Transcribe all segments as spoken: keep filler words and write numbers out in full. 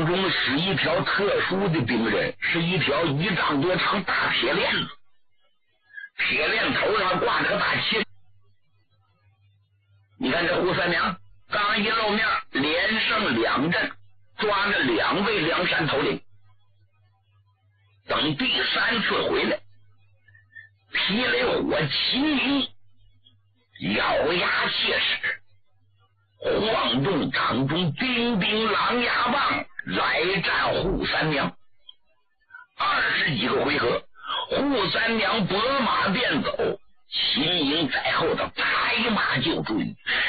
当中是一条特殊的兵刃，是一条一丈多长大铁链子，铁链头上挂着个大旗。你看这扈三娘刚一露面，连胜两阵，抓着两位梁山头领。等第三次回来，霹雷火秦明咬牙切齿，晃动掌中叮叮狼牙棒来战扈三娘。二十几个回合，扈三娘拨马便走，秦明在后头拍马就追，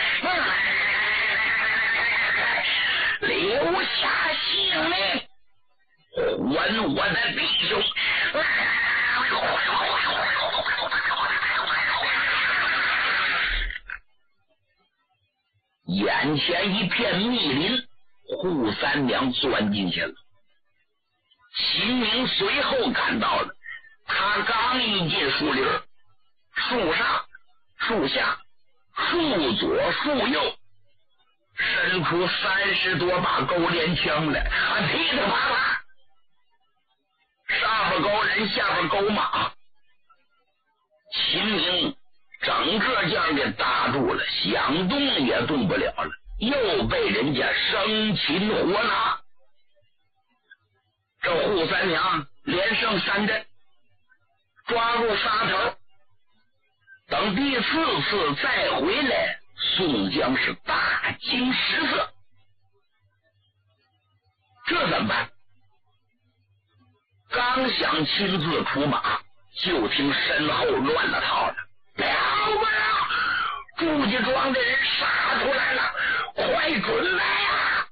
留下性命，还我的弟兄！眼前一片密林，扈三娘钻进去了。秦明随后赶到了，他刚一进树林，树上、树下、树左、树右，伸出三十多把勾连枪来，啊，噼里啪啦，上边勾人，下边勾马。秦明整个将给搭住了，想动也动不了了，又被人家生擒活拿。这扈三娘连胜三阵，抓住杀头。等第四次再回来，宋江是大惊失色，这怎么办？刚想亲自出马，就听身后乱了套了，了不了！祝家庄的人杀出来了，快准来呀！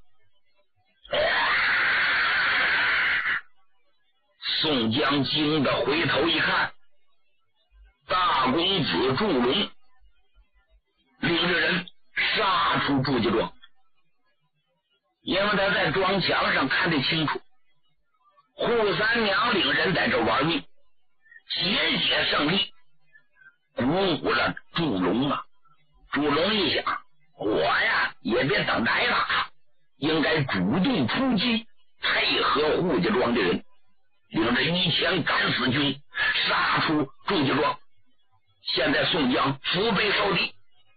宋江惊得回头一看，大公子祝龙领着人杀出祝家庄。因为他在庄墙上看得清楚，扈三娘领人在这玩命，节节胜利，鼓舞了祝龙啊。祝龙一想，我呀也别等挨打，应该主动出击，配合扈家庄的人，领着一千敢死军杀出祝家庄。现在宋江腹背受敌，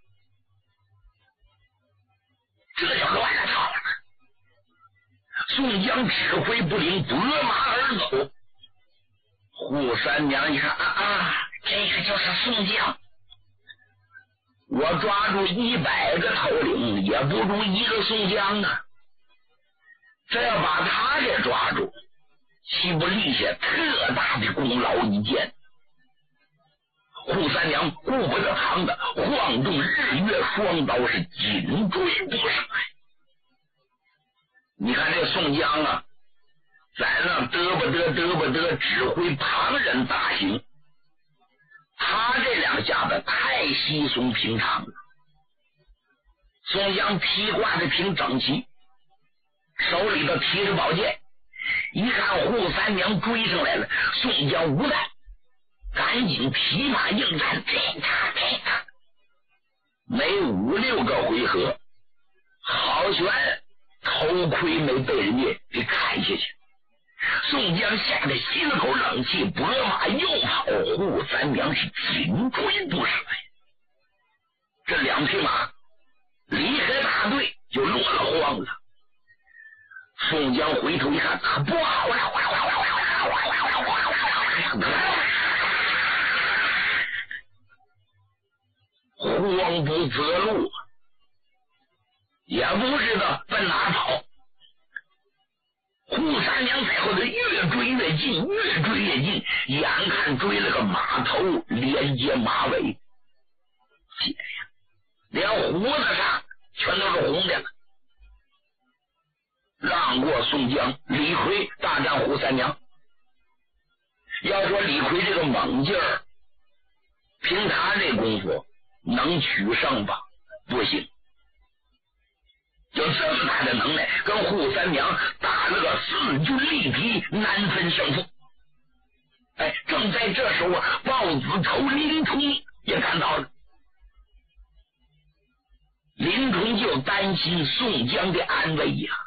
这就乱了套了。宋江指挥不灵，拨马而走。扈三娘一看啊啊，这个就是宋江，我抓住一百个头领也不如一个宋江啊，这要把他给抓住，岂不立下特大的功劳一件？扈三娘顾不得扛的，晃动日月双刀，是紧追不舍。你看这宋江啊，在那嘚不嘚嘚不嘚指挥旁人打行，他这两下子太稀松平常了。宋江披挂的挺整齐，手里头提着宝剑，一看扈三娘追上来了，宋江无奈，赶紧提马应战，这他这他，没五六个回合，好悬，头盔没被人家给砍下去。宋江吓得吸了口冷气，拨马又跑，扈三娘是紧追不舍呀。这两匹马离开大队就落了荒了。宋江回头一看，可不好了，慌不择路，也不知道奔哪跑。扈三娘在后头越追越近，越追越近，眼看追了个马头连接马尾，血呀，连胡子上全都是红的了。让过宋江，李逵大战扈三娘。要说李逵这个猛劲儿，凭他这功夫能取胜吧？不行。有这么大的能耐，跟扈三娘打了个四军力敌，难分胜负。哎，正在这时候，豹子头林冲也赶到了。林冲就担心宋江的安危呀、啊，